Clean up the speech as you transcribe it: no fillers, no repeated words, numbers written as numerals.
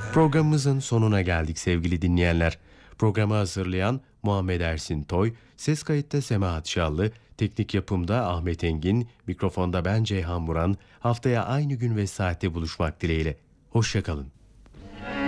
Programımızın sonuna geldik sevgili dinleyenler. Programı hazırlayan Muhammed Ersin Toy, ses kayıtta Semahat Şallı, teknik yapımda Ahmet Engin, mikrofonda ben Ceyhan Muran. Haftaya aynı gün ve saatte buluşmak dileğiyle. Hoşça kalın.